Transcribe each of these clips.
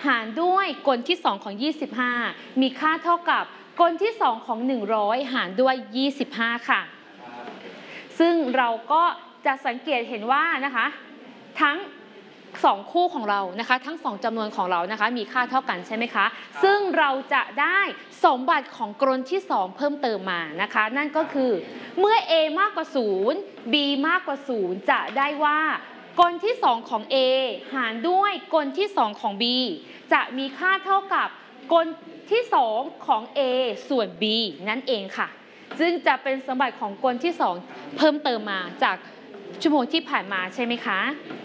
หารด้วยกลที่2ของ25มีค่าเท่ากับกลที่2ของ100หารด้วย25ค่ะซึ่งเราก็จะสังเกตเห็นว่านะคะทั้ง2คู่ของเรานะคะทั้ง2จำนวนของเรานะคะมีค่าเท่ากันใช่ไหมคะซึ่งเราจะได้สมบัติของกลที่2เพิ่มเติมมานะคะนั่นก็คือเมื่อ a มากกว่า0 b มากกว่า0จะได้ว่ากลที่2ของ a หารด้วยกลที่2ของ b จะมีค่าเท่ากับกลที่2ของ a ส่วน b นั่นเองค่ะซึ่งจะเป็นสมบัติของกลที่2เพิ่มเติมมาจากชั่วโมงที่ผ่านมาใช่ไหมคะ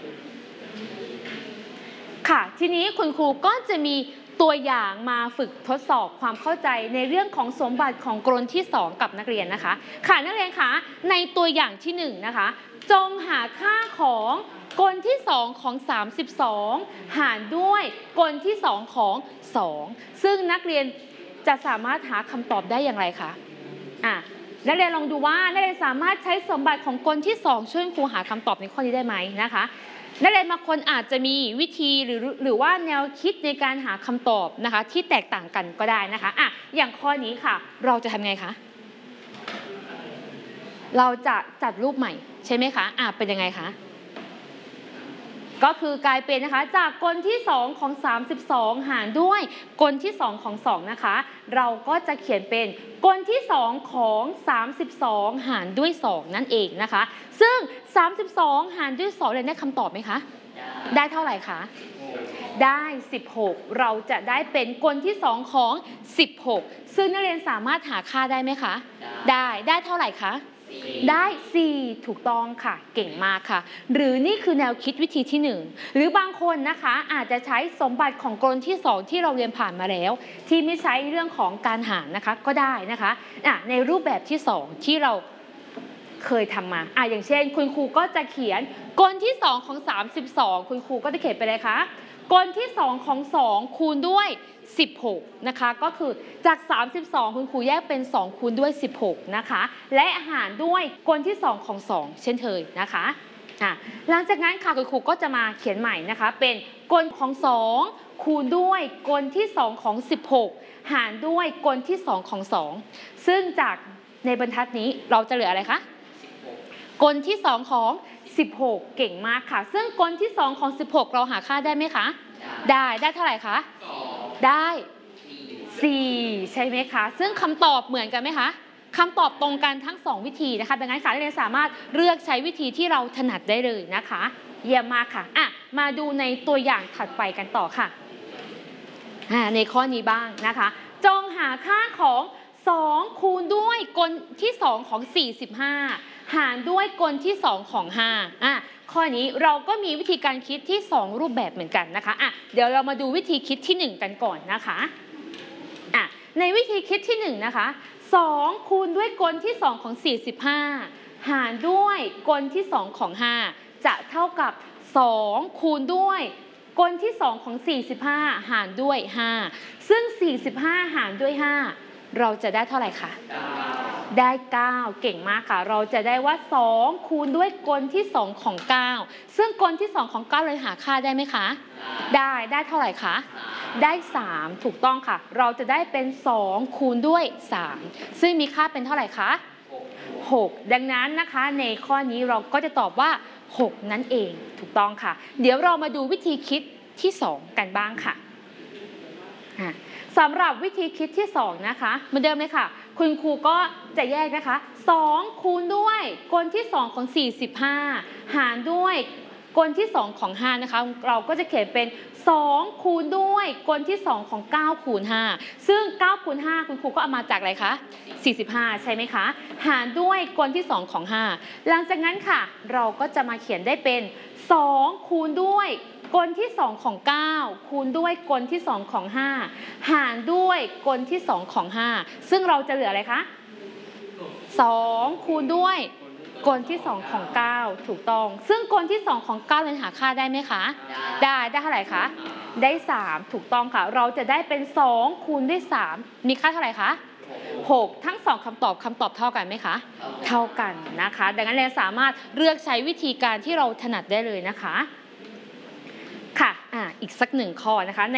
ค่ะทีนี้คุณครูก็จะมีตัวอย่างมาฝึกทดสอบความเข้าใจในเรื่องของสมบัติของกลที่2กับนักเรียนนะคะค่ะนักเรียนคะในตัวอย่างที่1นะคะจงหาค่าของกลที่2ของ32หารด้วยกลที่2ของ2ซึ่งนักเรียนจะสามารถหาคำตอบได้อย่างไรคะนักเรียนลองดูว่านักเรียนสามารถใช้สมบัติของกลที่2ช่วยครูหาคำตอบในข้อนี้ได้ไหมนะคะนักเรียนบางคนอาจจะมีวิธีหรือว่าแนวคิดในการหาคำตอบนะคะที่แตกต่างกันก็ได้นะคะอย่างข้อนี้ค่ะเราจะทำไงคะเราจะจัดรูปใหม่ใช่ไหมคะเป็นยังไงคะก็คือกลายเป็นนะคะจากกลที่2ของ32หารด้วยกลที่2ของ2นะคะเราก็จะเขียนเป็นกลที่2ของ32หารด้วย2นั่นเองนะคะซึ่ง32หารด้วย2เรียนได้คำตอบไหมคะได้เท่าไหร่คะได้16เราจะได้เป็นกลที่2ของ16ซึ่งนักเรียนสามารถหาค่าได้ไหมคะได้เท่าไหร่คะได้4ถูกต้องค่ะเก่งมากค่ะหรือนี่คือแนวคิดวิธีที่1หรือบางคนนะคะอาจจะใช้สมบัติของกลที่2ที่เราเรียนผ่านมาแล้วที่ไม่ใช้เรื่องของการหารนะคะก็ได้นะคะในรูปแบบที่2ที่เราเคยทำมาอย่างเช่นคุณครูก็จะเขียนกลที่2ของ32คุณครูก็จะเขียนไปเลยคะกลที่2ของ2คูณด้วย16นะคะก็คือจาก32คุณครูแยกเป็น2คูณด้วย16นะคะและหารด้วยกลที่2ของ2เช่นเคยนะคะหลังจากนั้นค่ะคุณครูก็จะมาเขียนใหม่นะคะเป็นกลของ2คูณด้วยกลที่2ของ16หารด้วยกลที่2ของ2ซึ่งจากในบรรทัดนี้เราจะเหลืออะไรคะกลที่2ของ16เก่งมากค่ะซึ่งกลที่2ของ16เราหาค่าได้ไหมคะได้เท่าไหร่คะได้4ใช่ไหมคะซึ่งคำตอบเหมือนกันไหมคะคำตอบตรงกันทั้ง2วิธีนะคะดังนั้นค่ะนักเรียนสามารถเลือกใช้วิธีที่เราถนัดได้เลยนะคะเยี่ยมมากค่ะมาดูในตัวอย่างถัดไปกันต่อค่ะในข้อนี้บ้างนะคะจงหาค่าของ2คูณด้วยกลที่2ของ45หารด้วยกลที่2ของ5ข้อนี้เราก็มีวิธีการคิดที่2รูปแบบเหมือนกันนะคะเดี๋ยวเรามาดูวิธีคิดที่1กันก่อนนะคะในวิธีคิดที่1นะคะ2คูณด้วยกลที่2ของ45หารด้วยกลที่2ของ5จะเท่ากับ2คูณด้วยกลที่2ของ45หารด้วย5ซึ่ง45หารด้วย5เราจะได้เท่าไหร่คะได้9เก่งมากค่ะเราจะได้ว่า2คูณด้วยกลที่2ของ9ซึ่งกลที่2ของ9เลยหาค่าได้ไหมคะได้เท่าไหร่คะได้3ถูกต้องค่ะเราจะได้เป็น2คูณด้วย3ซึ่งมีค่าเป็นเท่าไหร่คะ6ดังนั้นนะคะในข้อนี้เราก็จะตอบว่า6นั่นเองถูกต้องค่ะเดี๋ยวเรามาดูวิธีคิดที่2กันบ้างค่ะสำหรับวิธีคิดที่2นะคะเหมือนเดิมเลยค่ะคุณครูก็จะแยกนะคะ2คูณด้วยกลที่2ของ45หารด้วยกลที่2ของ5นะคะเราก็จะเขียนเป็น2คูณด้วยกลที่2ของ9คูณ5ซึ่ง9คูณ5คุณครูก็เอามาจากอะไรคะ45ใช่ไหมคะหารด้วยกลที่2ของ5หลังจากนั้นค่ะเราก็จะมาเขียนได้เป็น2คูณด้วยกลที่2ของ9คูณด้วยกลที่2ของ5หารด้วยกลที่2ของ5ซึ่งเราจะเหลืออะไรคะ2คูณด้วยกลที่2ของ9ถูกต้องซึ่งกลที่2ของ9เราหาค่าได้ไหมคะได้เท่าไหร่คะได้3ถูกต้องค่ะเราจะได้เป็น2คูณด้วย3มีค่าเท่าไหร่คะ6ทั้ง2คำตอบเท่ากันไหมคะเท่ากันนะคะดังนั้นเราสามารถเลือกใช้วิธีการที่เราถนัดได้เลยนะคะค่ะอีกสัก1ข้อนะคะ